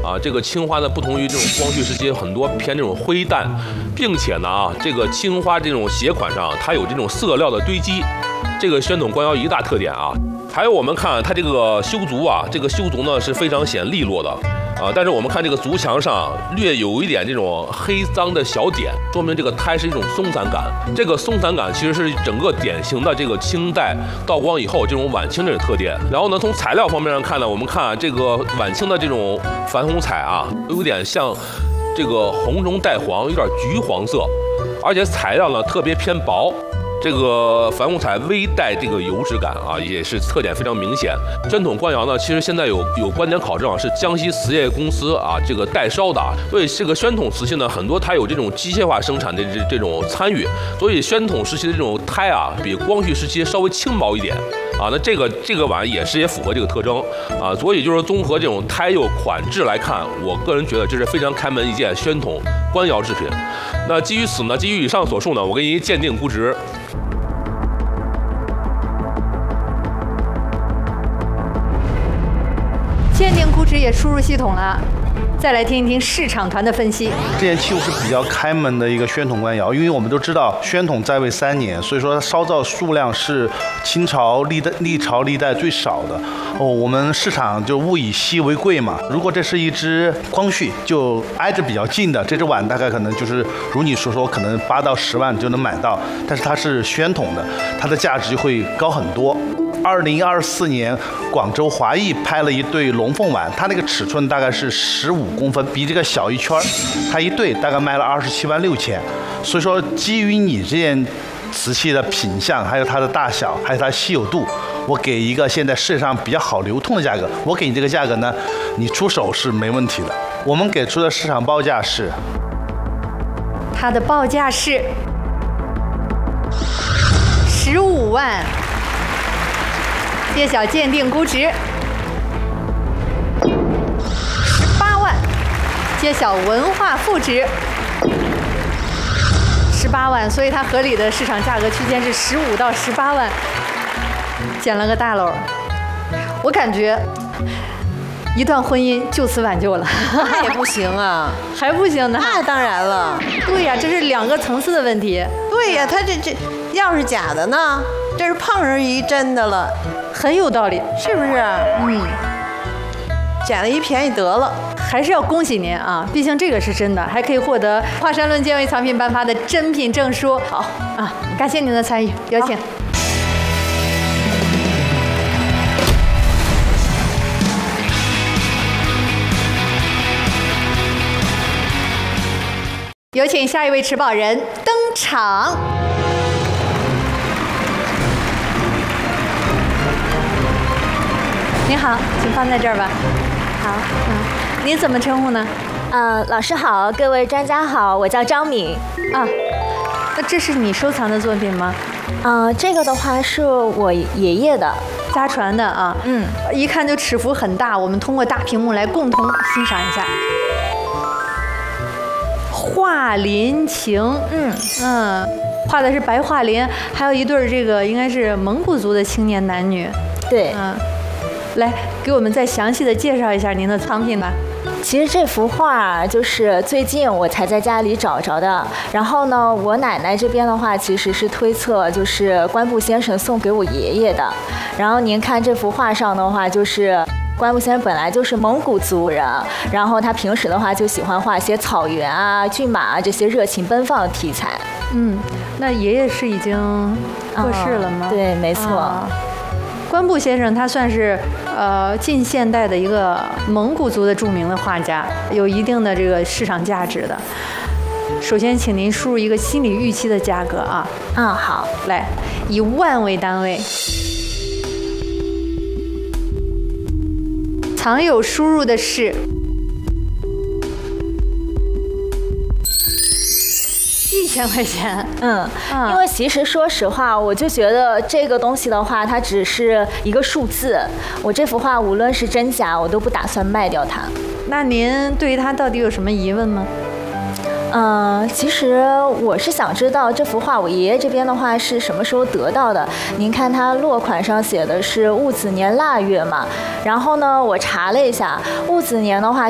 啊，这个青花呢不同于这种光绪时期很多偏这种灰淡，并且呢这个青花这种鞋款上它有这种色料的堆积，这个宣统官窑一大特点啊。还有我们看它这个修足啊，这个修足呢是非常显利落的。但是我们看这个足墙上略有一点这种黑脏的小点，说明这个胎是一种松散感。这个松散感其实是整个典型的这个清代道光以后这种晚清的特点。然后呢，从材料方面上看呢，我们看这个晚清的这种矾红彩啊，有点像这个红中带黄，有点橘黄色，而且材料呢特别偏薄。这个矾红彩微带这个油脂感啊，也是特点非常明显。宣统官窑呢，其实现在有观点考证啊，是江西瓷业公司啊这个代烧的啊，所以这个宣统瓷器呢，很多它有这种机械化生产的这种参与，所以宣统时期的这种胎啊，比光绪时期稍微轻薄一点啊。那这个碗也符合这个特征啊，所以就是综合这种胎釉款质来看，我个人觉得这是非常开门一件宣统官窑制品。那基于此呢，基于以上所述呢，我给你鉴定估值。 鉴定估值也输入系统了，再来听一听市场团的分析。 这件器物是比较开门的一个宣统官窑，因为我们都知道宣统在位3年，所以说烧造数量是清朝历朝历代最少的。我们市场就物以稀为贵嘛。如果这是一只光绪，就挨着比较近的，这只碗大概可能就是如你所说，可能8到10万就能买到，但是它是宣统的，它的价值会高很多。2024年，广州华艺拍了一对龙凤碗，它那个尺寸大概是15公分，比这个小一圈，它一对大概卖了27万6千。所以说，基于你这件瓷器的品相，还有它的大小，还有它稀有度，我给一个现在市场比较好流通的价格。我给你这个价格呢，你出手是没问题的。我们给出的市场报价是， 它的报价是15万。揭晓鉴定估值18万，揭晓文化负值18万，所以它合理的市场价格区间是15到18万，捡了个大漏。我感觉一段婚姻就此挽救了。 那也不行啊， 还不行呢？ 那当然了。 对呀，这是2个层次的问题。 对呀，他这要是假的呢？这是碰上一真的了。 很有道理， 是不是？捡了一便宜得了。 还是要恭喜您啊，毕竟这个是真的，还可以获得华山论鉴为藏品颁发的真品证书。好啊，感谢您的参与，有请。有请下一位持宝人登场。您好，请放在这儿吧。 好， 您怎么称呼呢？ 老师好，各位专家好，我叫张敏。 啊，那这是你收藏的作品吗？ 这个的话是我爷爷的家传的啊。一看就尺幅很大，我们通过大屏幕来共同欣赏一下。桦林情，画的是白桦林，还有一对这个应该是蒙古族的青年男女。 对， 来给我们再详细的介绍一下您的藏品吧。 其实这幅画就是最近我才在家里找着的。然后呢，我奶奶这边的话其实是推测就是官部先生送给我爷爷的。然后您看这幅画上的话，就是官部先生本来就是蒙古族人，然后他平时的话就喜欢画一些草原啊、骏马啊这些热情奔放的题材。 那爷爷是已经过世了吗？ 对，没错。 官部先生他算是近现代的一个蒙古族的著名的画家，有一定的这个市场价值的。首先，请您输入一个心理预期的价格啊。 好， 来，以万为单位。藏友输入的是1000块钱。 因为其实说实话，我就觉得这个东西的话，它只是一个数字。我这幅画无论是真假，我都不打算卖掉它。 那您对于它到底有什么疑问吗？ 其实我是想知道这幅画我爷爷这边的话是什么时候得到的。您看它落款上写的是戊子年腊月嘛，然后呢我查了一下，戊子年的话